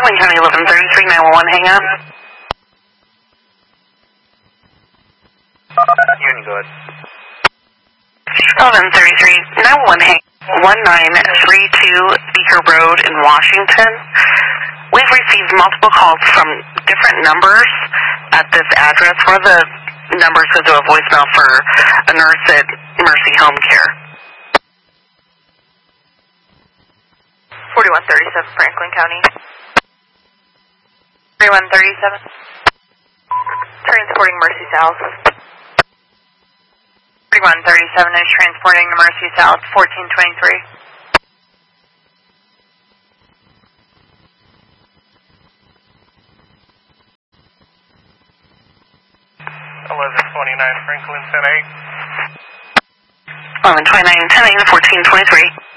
Franklin County 1133 911 hang up. Union, go ahead. 1133 911 hang 1932 Beaker Road in Washington. We've received multiple calls from different numbers at this address. One of the numbers goes to a voicemail for a nurse at Mercy Home Care. 4137 Franklin County. 3137. Transporting Mercy South. 3137 is transporting Mercy South, 1423. 1129 Franklin 10-8. 1129 10-8 1423.